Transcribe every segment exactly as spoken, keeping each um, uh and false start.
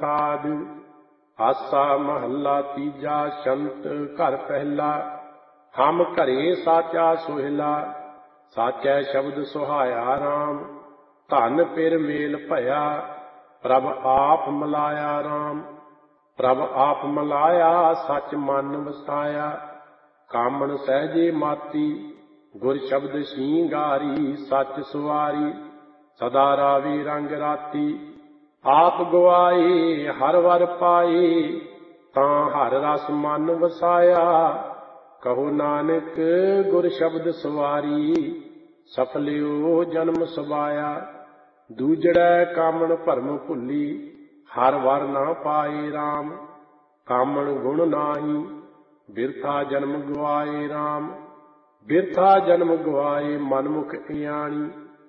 ਸਾਧ। ਆਸਾ ਮਹੱਲਾ ਤੀਜਾ। ਸ਼ੰਤ ਘਰ ਪਹਿਲਾ। ਹਮ ਘਰੇ ਸਾਚਾ ਸੁਹਿਲਾ। ਸਾਚੈ ਸ਼ਬਦ ਸੁਹਾਇਆ ਰਾਮ। ਧਨ ਪਿਰ ਮੇਲ ਭਇਆ। ਪ੍ਰਭ ਆਪ ਮਲਾਇਆ ਰਾਮ। ਪ੍ਰਭ ਆਪ ਮਲਾਇਆ ਸੱਚ ਮਨ ਵਸਾਇਆ। ਕਾਮਣ ਸਹਿਜੇ ਮਾਤੀ। ਗੁਰ ਸ਼ਬਦ ਸ਼ਿੰਗਾਰੀ। ਸੱਚ ਸੁਆਰੀ ਸਦਾ ਰਾਵੀ ਰੰਗ ਰਾਤੀ। ਆਪ ਗਵਾਏ ਹਰ ਵਰ ਪਾਏ। ਤਾਂ ਹਰ ਰਸ ਮਨ ਵਸਾਇਆ। ਕਹੋ ਨਾਨਕ ਗੁਰ ਸ਼ਬਦ ਸਵਾਰੀ। ਸਫਲਿਓ ਜਨਮ ਸਵਾਇਆ। ਦੂਜੜੈ ਕਾਮਣ ਭਰਮ ਭੁੱਲੀ। ਹਰ ਵਰ ਨਾ ਪਾਏ ਰਾਮ। ਕਾਮਣ ਗੁਣ ਨਾਹੀ ਬਿਰਥਾ ਜਨਮ ਗਵਾਏ ਰਾਮ। ਬਿਰਥਾ ਜਨਮ ਗਵਾਏ ਮਨਮੁਖ ਇਆਣੀ।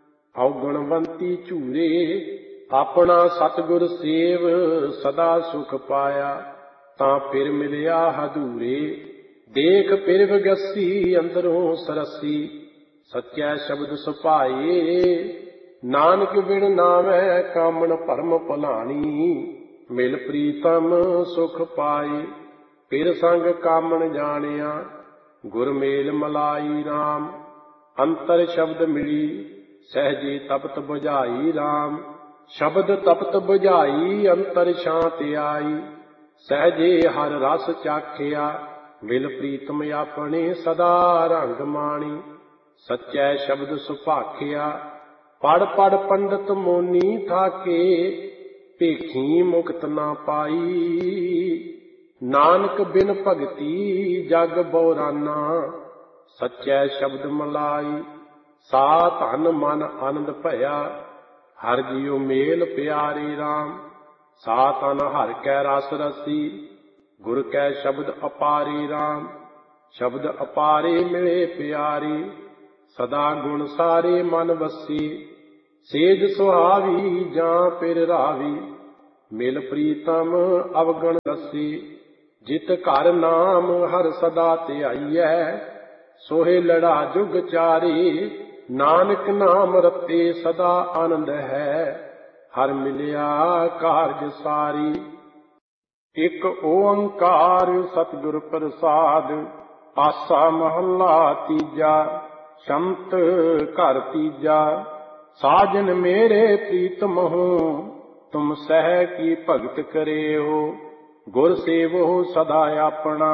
ਔਗਣਵੰਤੀ ਝੂਰੇ ਆਪਣਾ ਸਤਿਗੁਰ ਸੇਵ। ਸਦਾ ਸੁਖ ਪਾਇਆ ਤਾਂ ਫਿਰ ਮਿਲਿਆ ਹਦੂਰੇ। ਦੇਖ ਫਿਰ ਵਿਗਸੀ ਅੰਦਰੋਂ ਸਰਸੀ। ਸੱਚੈ ਸ਼ਬਦ ਸੁਭਾਏ। ਨਾਨਕ ਬਿਨ ਨਾਵੈ ਕਾਮਣ ਭਰਮ ਭੁਲਾਣੀ। ਮਿਲ ਪ੍ਰੀਤਮ ਸੁਖ ਪਾਏ। ਫਿਰ ਸੰਗ ਕਾਮਣ ਜਾਣਿਆ। ਗੁਰ ਮੇਲ ਮਲਾਈ ਰਾਮ। ਅੰਤਰ ਸ਼ਬਦ ਮਿਲੀ ਸਹਿਜੇ ਤਪਤ ਬੁਝਾਈ ਰਾਮ। ਸ਼ਬਦ ਤਪਤ ਬੁਝਾਈ ਅੰਤਰ ਸ਼ਾਂਤ ਆਈ। ਸਹਿਜੇ ਹਰ ਰਸ ਚਾਖਿਆ। ਮਿਲ ਪ੍ਰੀਤਮ ਆਪਣੇ ਸਦਾ ਰੰਗ ਮਾਣੀ। ਸੱਚੈ ਸ਼ਬਦ ਸੁਭਾਖਿਆ। ਪੜ ਪੜ ਪੰਡਤ ਮੋਨੀ ਥਾਕੇ। ਭੇਖੀ ਮੁਕਤ ਨਾ ਪਾਈ। ਨਾਨਕ ਬਿਨ ਭਗਤੀ ਜਗ ਬਉਰਾਨਾ। ਸੱਚੈ ਸ਼ਬਦ ਮਲਾਈ ਸਾ ਧਨ ਮਨ ਆਨੰਦ ਭਇਆ। ਹਰ ਜੀਉ ਮੇਲ ਪਿਆਰੇ ਰਾਮ। ਸਾ ਤਨ ਹਰ ਕੈ ਰਸ ਰਸੀ। ਗੁਰ ਕੈ ਸ਼ਬਦ ਅਪਾਰੇ ਰਾਮ। ਸ਼ਬਦ ਅਪਾਰੇ ਮਿਲੇ ਪਿਆਰੇ। ਸਦਾ ਗੁਣ ਸਾਰੇ ਮਨ ਵਸੀ। ਸੇਜ ਸੁਹਾਵੀ ਜਾਂ ਪਿਰ ਰਾਵੀ। ਮਿਲ ਪ੍ਰੀਤਮ ਅਵਗਣ ਰਸੀ। ਜਿਤ ਘਰ ਨਾਮ ਹਰ ਸਦਾ ਧਿਆਈਐ। ਸੋਹਿ ਲੜਾ ਜੁਗ ਚਾਰੇ। ਨਾਨਕ ਨਾਮ ਰਤੇ ਸਦਾ ਆਨੰਦ ਹੈ। ਹਰ ਮਿਲਿਆ ਕਾਰਜ ਸਾਰੀ। ਇੱਕ ਓੰਕਾਰ ਸਤਿਗੁਰ ਪ੍ਰਸਾਦ। ਆਸਾ ਮਹੱਲਾ ਤੀਜਾ। ਸ਼ੰਤ ਘਰ ਤੀਜਾ। ਸਾਜਨ ਮੇਰੇ ਪ੍ਰੀਤਮ ਹੋ। ਤੁਮ ਸਹਿ ਕੀ ਭਗਤ ਕਰਿਓ। ਗੁਰ ਸੇਵੋ ਸਦਾ ਆਪਣਾ।